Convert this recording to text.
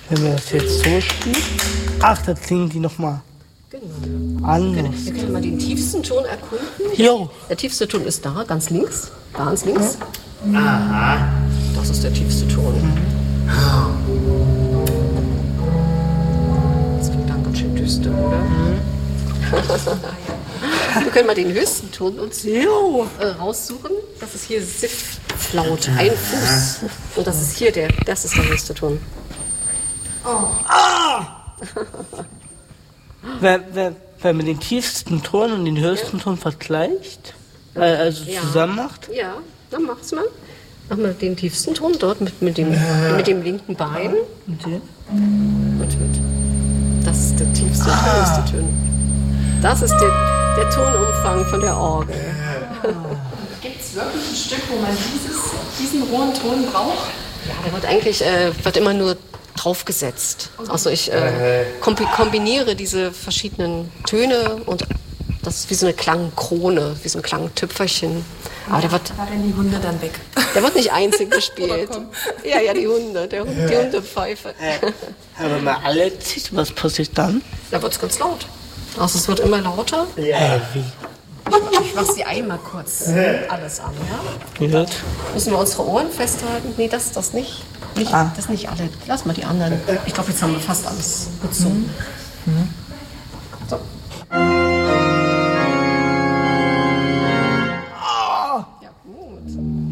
Wenn wir das jetzt so spielen. Ach, da klingen die nochmal anders. Wir können mal den tiefsten Ton erkunden. Jo. Der tiefste Ton ist da, ganz links. Ganz links. Aha. Das ist der tiefste Ton. Das klingt dann ganz schön düster, oder? Wir können mal den höchsten Ton uns raussuchen. Das ist hier Sifflaut, ein Fuß. Und das ist hier das ist der höchste Ton. Wenn man den tiefsten Ton und den höchsten Ton vergleicht, also zusammen macht. Ja, dann mach's mal. Mach mal den tiefsten Ton dort mit dem linken Bein. Okay. Das ist der tiefste und höchste Ton. Das ist der Tonumfang von der Orgel. Gibt es wirklich ein Stück, wo man diesen hohen Ton braucht? Ja, der wird eigentlich wird immer nur draufgesetzt. Also ich kombiniere diese verschiedenen Töne und das ist wie so eine Klangkrone, wie so ein Klangtüpferchen. Aber der wird dann die Hunde dann weg. Der wird nicht einzig gespielt. Ja, die Hunde, die Hundepfeife. Aber wenn man alle zieht, was passiert dann? Da wird es ganz laut. Also es wird immer lauter. Ja, wie? Ich mach sie einmal kurz alles an, ja? Gehört? Müssen wir unsere Ohren festhalten? Nee, das nicht. Das nicht alle. Lass mal die anderen. Ich glaube, jetzt haben wir fast alles gezogen.